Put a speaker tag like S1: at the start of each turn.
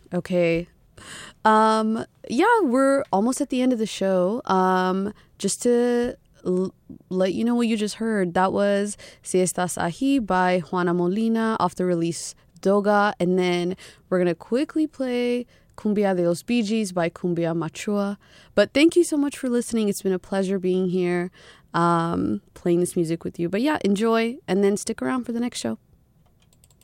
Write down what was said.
S1: Okay. Yeah, we're almost at the end of the show. Just to let you know what you just heard, that was Si Estás Ahi by Juana Molina off the release Doga. And then we're going to quickly play Cumbia de los Bee Gees by Cumbia Machua. But thank you so much for listening. It's been a pleasure being here, playing this music with you. But yeah, enjoy and then stick around for the next show.